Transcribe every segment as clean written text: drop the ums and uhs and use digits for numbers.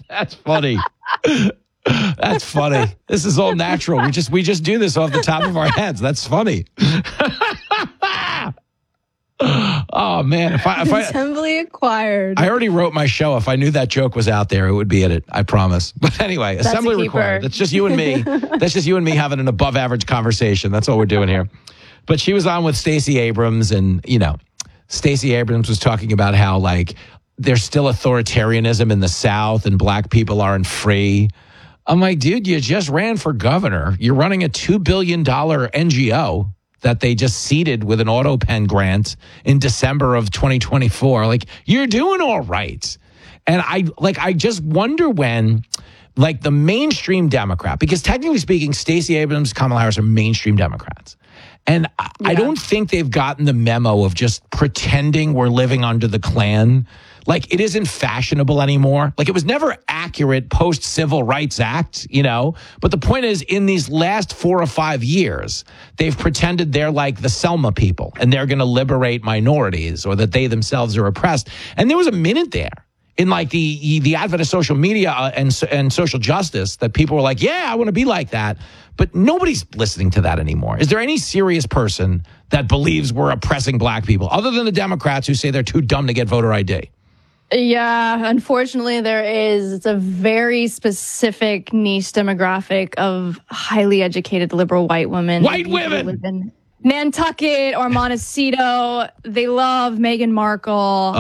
That's funny. That's funny. This is all natural. We just do this off the top of our heads. That's funny. Oh man! If I Assembly acquired. I already wrote my show. If I knew that joke was out there, it would be in it. I promise. But anyway, That's assembly required. That's just you and me. That's just you and me having an above average conversation. That's all we're doing here. But she was on with Stacey Abrams, and Stacey Abrams was talking about how like there's still authoritarianism in the South and black people aren't free. I'm like, dude, you just ran for governor. You're running a $2 billion NGO that they just seeded with an AutoPen grant in December of 2024. Like, you're doing all right. And I just wonder when, like, the mainstream Democrat, because technically speaking, Stacey Abrams, Kamala Harris are mainstream Democrats. And I don't think they've gotten the memo of just pretending we're living under the Klan. Like, it isn't fashionable anymore. Like, it was never accurate post-Civil Rights Act, But the point is, in these last 4 or 5 years, they've pretended they're like the Selma people and they're going to liberate minorities or that they themselves are oppressed. And there was a minute there in like the advent of social media and social justice that people were like, yeah, I want to be like that. But nobody's listening to that anymore. Is there any serious person that believes we're oppressing black people other than the Democrats who say they're too dumb to get voter ID? Yeah, unfortunately there is. It's a very specific niche demographic of highly educated liberal white women. White women! Live in Nantucket or Montecito. They love Meghan Markle.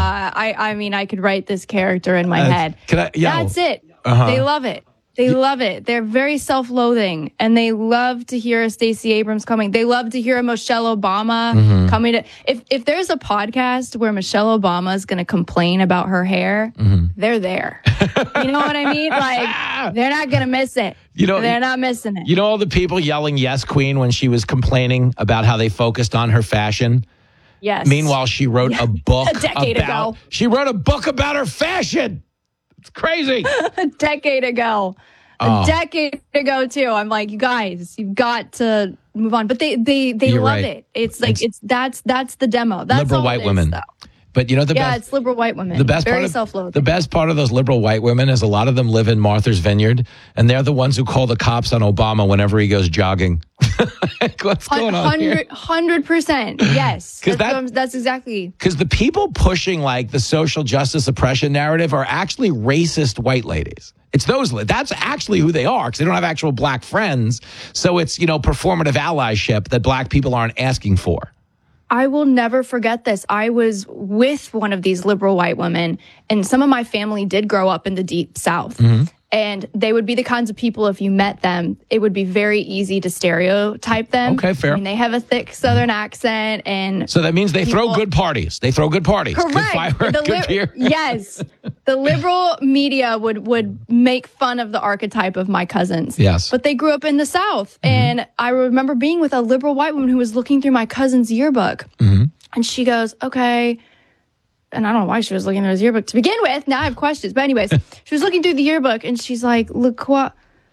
I mean, I could write this character in my head. That's it. They love it. They love it. They're very self-loathing, and they love to hear a Stacey Abrams coming. They love to hear a Michelle Obama coming to. If there's a podcast where Michelle Obama is going to complain about her hair, they're there. You know what I mean? Like, they're not going to miss it. They're not missing it. You know all the people yelling "Yes, Queen" when she was complaining about how they focused on her fashion? Yes. Meanwhile, she wrote a book a decade ago. She wrote a book about her fashion. It's crazy. A decade ago. A decade ago, too. I'm like, you guys, you've got to move on. But they love it. It's like, that's the demo. That's liberal white women. Though. But it's liberal white women. The best very self-loathing. The best part of those liberal white women is a lot of them live in Martha's Vineyard, and they're the ones who call the cops on Obama whenever he goes jogging. What's going on here? 100%. Yes. That's exactly. Because the people pushing like the social justice oppression narrative are actually racist white ladies. It's that's actually who they are, because they don't have actual black friends. So it's, performative allyship that black people aren't asking for. I will never forget this. I was with one of these liberal white women, and some of my family did grow up in the deep South. And they would be the kinds of people, if you met them, it would be very easy to stereotype them. Okay, fair. I mean, they have a thick Southern accent. And so that means they throw good parties. They throw good parties. Correct. Good fire, good beer. Yes. The liberal media would make fun of the archetype of my cousins. Yes. But they grew up in the South. And I remember being with a liberal white woman who was looking through my cousin's yearbook. And she goes, okay. And I don't know why she was looking at his yearbook to begin with. Now I have questions. But anyways, she was looking through the yearbook and she's like, LaQuisha.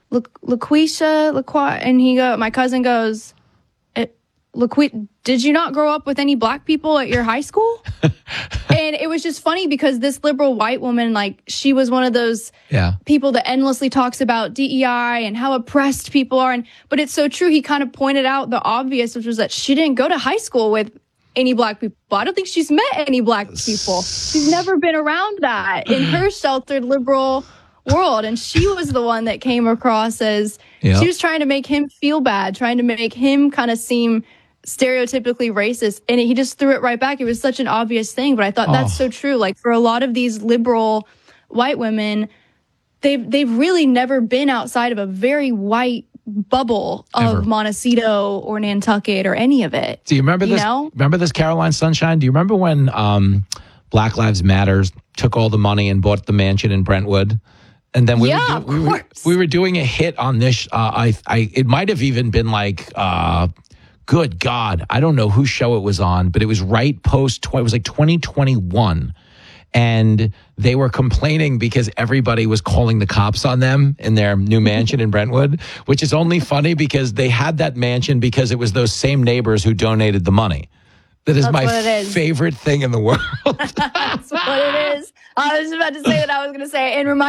And my cousin goes, did you not grow up with any black people at your high school? And it was just funny because this liberal white woman, like, she was one of those people that endlessly talks about DEI and how oppressed people are. But it's so true. He kind of pointed out the obvious, which was that she didn't go to high school with any black people. I don't think she's met any black people. She's never been around that in her sheltered liberal world. And she was the one that came across as she was trying to make him feel bad, trying to make him kind of seem stereotypically racist. And he just threw it right back. It was such an obvious thing. But I thought that's so true. Like, for a lot of these liberal white women, they've really never been outside of a very white bubble of Montecito or Nantucket or any of it. Do you remember this? Remember this, Caroline Sunshine? Do you remember when Black Lives Matter took all the money and bought the mansion in Brentwood? And then we were doing a hit on this. It might have even been like, good God, I don't know whose show it was on, but it was right post. It was like 2021. And they were complaining because everybody was calling the cops on them in their new mansion in Brentwood, which is only funny because they had that mansion because it was those same neighbors who donated the money. That's my favorite thing in the world. That's what it is. I was about to say that I was going to say, and remind